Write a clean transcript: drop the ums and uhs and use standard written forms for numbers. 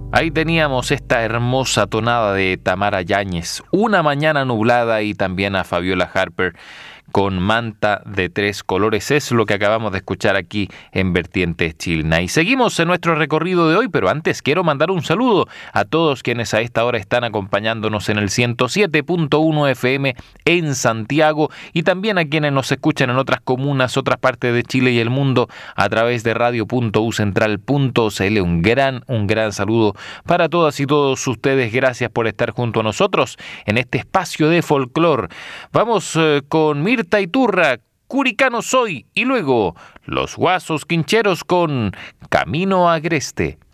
Ahí teníamos esta hermosa tonada de Tamara Yáñez, Una mañana nublada, y también a Fabiola Harper con Manta de tres colores. Es lo que acabamos de escuchar aquí en Vertientes Chilna. Y seguimos en nuestro recorrido de hoy, pero antes quiero mandar un saludo a todos quienes a esta hora están acompañándonos en el 107.1 FM en Santiago, y también a quienes nos escuchan en otras comunas, otras partes de Chile y el mundo a través de radio.ucentral.cl. Un gran saludo para todas y todos ustedes. Gracias por estar junto a nosotros en este espacio de folclor. Vamos con Mirta Iturra, Curicano Soy, y luego Los Guasos Quincheros con Camino Agreste.